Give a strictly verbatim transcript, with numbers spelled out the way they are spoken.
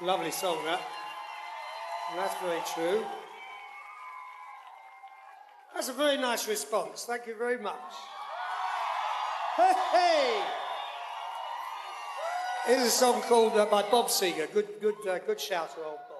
Lovely song, that. And that's very true. That's a very nice response. Thank you very much. Hey, hey! Here's a song called uh, by Bob Seger. Good, good, uh, good shout, old